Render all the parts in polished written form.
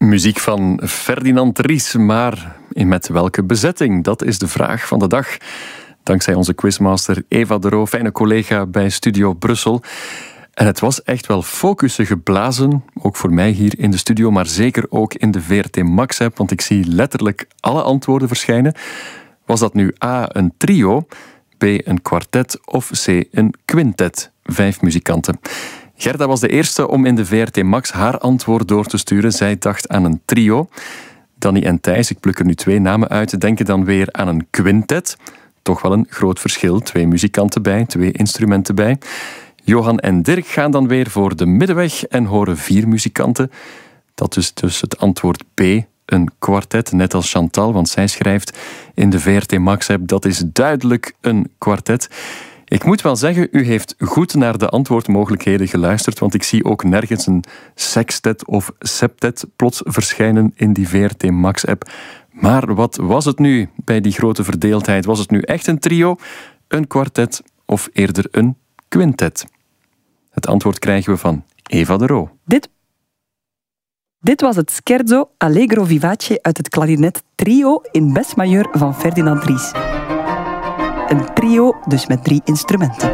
Muziek van Ferdinand Ries, maar met welke bezetting? Dat is de vraag van de dag. Dankzij onze quizmaster Eva de Roo, fijne collega bij Studio Brussel. En het was echt wel focussen geblazen, ook voor mij hier in de studio, maar zeker ook in de VRT Max-app, want ik zie letterlijk alle antwoorden verschijnen. Was dat nu A, een trio, B, een kwartet of C, een quintet? 5 muzikanten. Gerda was de eerste om in de VRT Max haar antwoord door te sturen. Zij dacht aan een trio. Danny en Thijs, ik pluk er nu 2 namen uit, denken dan weer aan een quintet. Toch wel een groot verschil. 2 muzikanten bij, 2 instrumenten bij. Johan en Dirk gaan dan weer voor de middenweg en horen 4 muzikanten. Dat is dus het antwoord B, een kwartet, net als Chantal, want zij schrijft in de VRT Max-app, dat is duidelijk een kwartet. Ik moet wel zeggen, u heeft goed naar de antwoordmogelijkheden geluisterd, want ik zie ook nergens een sextet of septet plots verschijnen in die VRT Max-app. Maar wat was het nu bij die grote verdeeldheid? Was het nu echt een trio, een kwartet of eerder een quintet? Het antwoord krijgen we van Eva de Roo. Dit was het scherzo Allegro Vivace uit het klarinet trio in Bes majeur van Ferdinand Ries. Een trio dus met 3 instrumenten.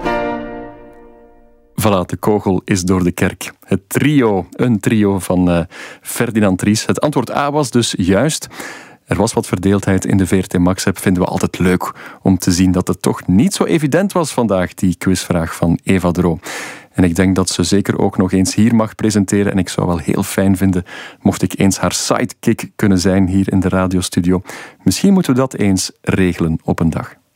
Voilà, de kogel is door de kerk. Het trio, een trio van Ferdinand Ries. Het antwoord A was dus juist. Er was wat verdeeldheid in de VRT Max-app. Vinden we altijd leuk om te zien dat het toch niet zo evident was vandaag, die quizvraag van Eva de Roo. En ik denk dat ze zeker ook nog eens hier mag presenteren. En ik zou wel heel fijn vinden mocht ik eens haar sidekick kunnen zijn hier in de radiostudio. Misschien moeten we dat eens regelen op een dag.